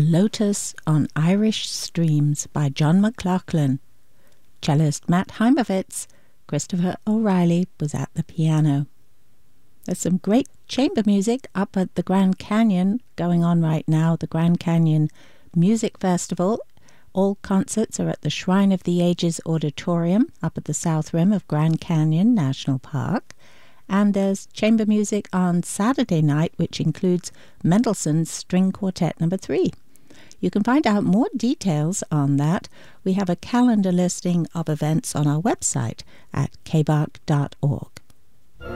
Lotus on Irish Streams by John McLaughlin. Cellist Matt Heimovitz. Christopher O'Reilly was at the piano. There's some great chamber music up at the Grand Canyon going on right now, the Grand Canyon Music Festival. All concerts are at the Shrine of the Ages Auditorium up at the south rim of Grand Canyon National Park. And there's chamber music on Saturday night, which includes Mendelssohn's String Quartet No. 3. You can find out more details on that. We have a calendar listing of events on our website at kbach.org.